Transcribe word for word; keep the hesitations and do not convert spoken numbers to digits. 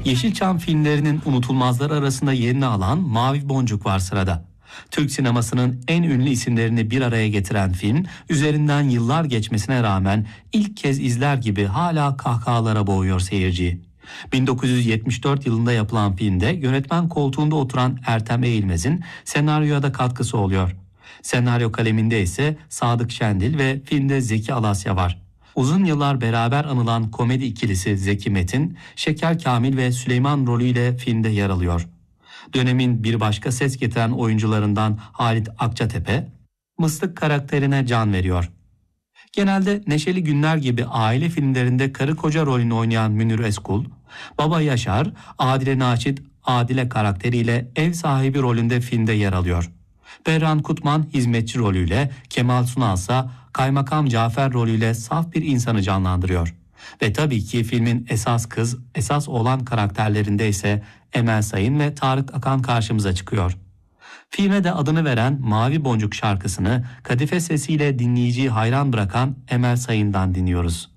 Yeşilçam filmlerinin unutulmazları arasında yerini alan Mavi Boncuk var sırada. Türk sinemasının en ünlü isimlerini bir araya getiren film, üzerinden yıllar geçmesine rağmen ilk kez izler gibi hala kahkahalara boğuyor seyirciyi. bin dokuz yüz yetmiş dört yılında yapılan filmde yönetmen koltuğunda oturan Ertem Eğilmez'in senaryoya da katkısı oluyor. Senaryo kaleminde ise Sadık Şendil ve filmde Zeki Alasya var. Uzun yıllar beraber anılan komedi ikilisi Zeki Metin, Şeker Kamil ve Süleyman rolüyle filmde yer alıyor. Dönemin bir başka ses getiren oyuncularından Halit Akçatepe, Mıstık karakterine can veriyor. Genelde Neşeli Günler gibi aile filmlerinde karı koca rolünü oynayan Münir Özkul, Baba Yaşar, Adile Naşit, Adile karakteriyle ev sahibi rolünde filmde yer alıyor. Berran Kutman hizmetçi rolüyle, Kemal Sunal ise Kaymakam Cafer rolüyle saf bir insanı canlandırıyor. Ve tabii ki filmin esas kız, esas oğlan karakterlerinde ise Emel Sayın ve Tarık Akan karşımıza çıkıyor. Filme de adını veren Mavi Boncuk şarkısını kadife sesiyle dinleyiciyi hayran bırakan Emel Sayın'dan dinliyoruz.